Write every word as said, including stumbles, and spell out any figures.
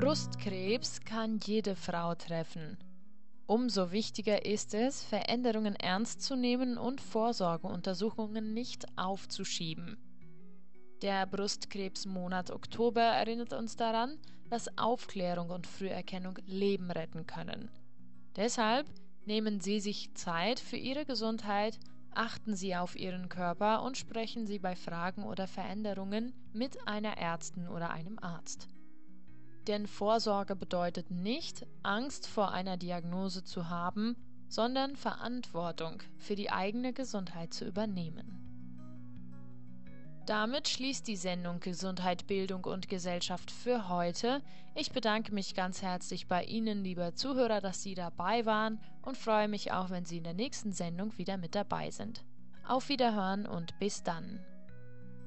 Brustkrebs kann jede Frau treffen. Umso wichtiger ist es, Veränderungen ernst zu nehmen und Vorsorgeuntersuchungen nicht aufzuschieben. Der Brustkrebsmonat Oktober erinnert uns daran, dass Aufklärung und Früherkennung Leben retten können. Deshalb nehmen Sie sich Zeit für Ihre Gesundheit, achten Sie auf Ihren Körper und sprechen Sie bei Fragen oder Veränderungen mit einer Ärztin oder einem Arzt. Denn Vorsorge bedeutet nicht, Angst vor einer Diagnose zu haben, sondern Verantwortung für die eigene Gesundheit zu übernehmen. Damit schließt die Sendung Gesundheit, Bildung und Gesellschaft für heute. Ich bedanke mich ganz herzlich bei Ihnen, lieber Zuhörer, dass Sie dabei waren und freue mich auch, wenn Sie in der nächsten Sendung wieder mit dabei sind. Auf Wiederhören und bis dann.